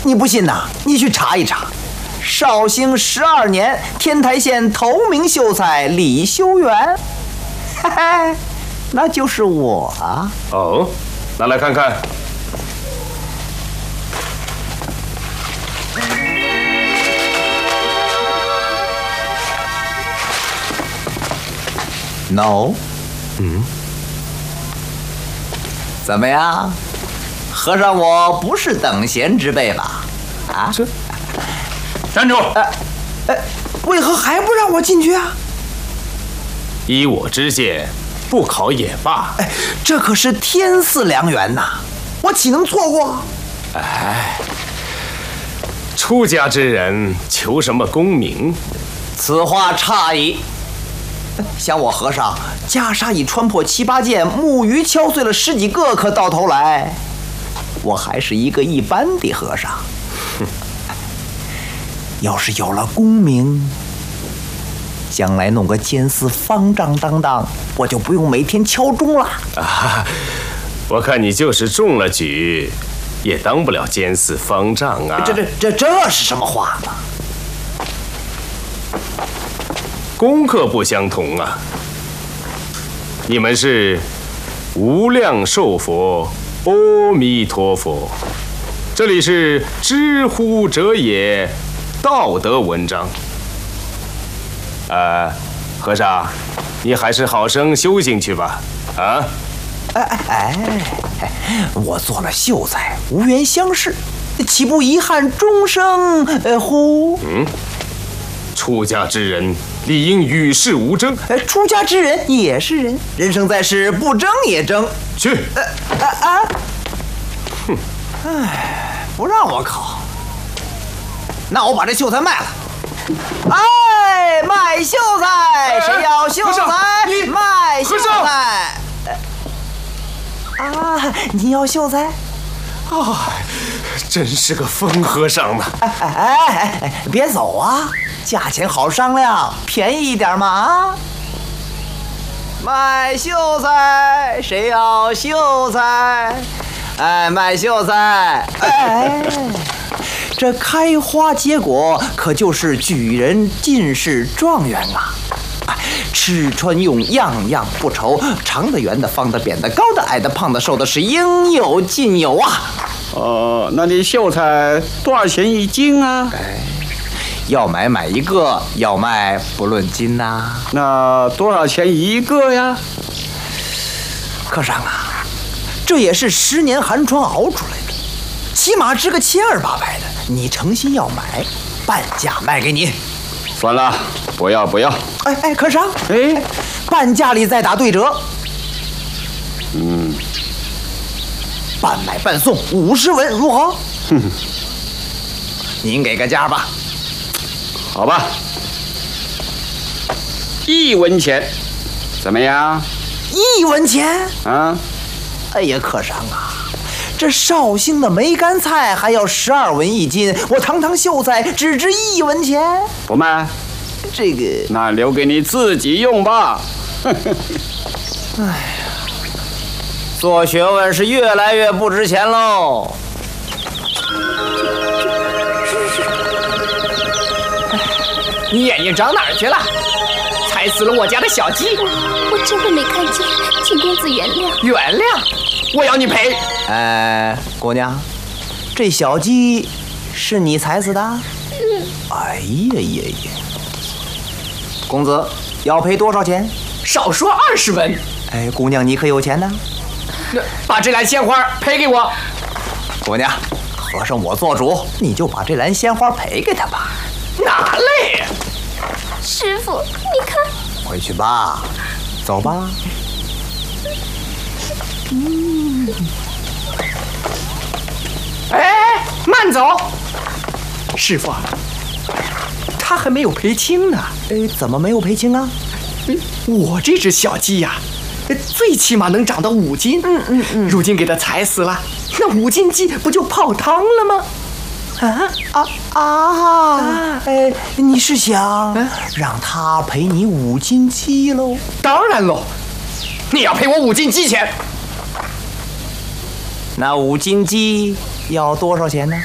你不信呐？你去查一查。绍兴12年，天台县头名秀才李修缘，嘿嘿，那就是我啊。 哦，拿来看看。 No， 怎么样？和尚，我不是等闲之辈吧？啊， 这，站住！ 为何还不让我进去啊？ 依我之见，不考也罢。 这可是天赐良缘呐，我岂能错过？ 出家之人求什么功名？ 此话差矣。像我和尚，袈裟已穿破7、8件，木鱼敲碎了10几个，可到头来，我还是一个一般的和尚。要是有了功名，将来弄个监司方丈当当，我就不用每天敲钟了。 我看你就是中了举，也当不了监司方丈啊！ 这是什么话呢？ 功课不相同啊！你们是无量寿佛，阿弥陀佛。这里是知乎者也，道德文章。和尚，你还是好生修行去吧。啊！ 我做了秀才，无缘相识，岂不遗憾终生乎？ 出家之人理应与世无争。 出家之人也是人，人生在世，不争也争。 去。 不让我考，那我把这秀才卖了。卖秀才，谁要秀才？卖秀才。你要秀才？ 真是个疯和尚呢！ 别走啊！价钱好商量，便宜一点嘛！卖秀才，谁要秀才？卖秀才！这开花结果可就是举人、进士、状元啊！吃穿用样样不愁，长的、圆的、方的、扁的、高的、矮的、胖的、瘦的，是应有尽有啊！ 那你秀才多少钱一斤啊？ 要买一个，要卖不论斤呐。 那多少钱一个呀？ 和尚啊，这也是10年寒窗熬出来的，起码值个700-800的。你诚心要买，半价卖给你。 算了，不要。 和尚，半价里再打对折。半买半送50文，如何？您给个价吧。 好吧，1文钱，怎么样 ？1文钱？ 啊？ 哎呀，和尚啊，这绍兴的梅干菜还要12文一斤，我堂堂秀才只值1文钱， 不卖。 这个那留给你自己用吧。 哎呀，做学问是越来越不值钱喽。 你眼睛长哪儿去了？踩死了我家的小鸡！ 我真的没看见，请公子原谅。 原谅？我要你赔！ 姑娘，这小鸡是你踩死的？哎呀！公子要赔多少钱？ 少说20文。 姑娘你可有钱呢？ 把这篮鲜花赔给我。 姑娘，和尚我做主，你就把这篮鲜花赔给他吧。 哪嘞？ 师傅，你看。 回去吧，走吧。 慢走。师傅，他还没有赔清呢。 怎么没有赔清啊？ 我这只小鸡呀，最起码能长到5斤。如今给它踩死了，那5斤鸡不就泡汤了吗？ 你是想让他赔你5斤鸡喽？ 当然喽，你要赔我5斤鸡钱。 那5斤鸡要多少钱呢？